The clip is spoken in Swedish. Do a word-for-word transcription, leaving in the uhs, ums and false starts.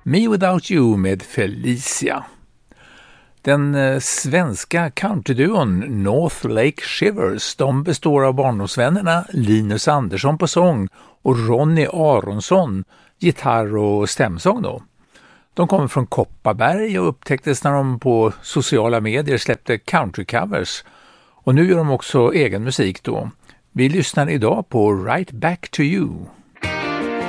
Me Without You med Felicia. Den eh, svenska countryduon North Lake Shivers, de består av barndomsvännerna Linus Andersson på sång och Ronny Aronsson gitarr och stämsång då. De kommer från Kopparberg och upptäcktes när de på sociala medier släppte countrycovers. Och nu gör de också egen musik då. Vi lyssnar idag på Right Back to You.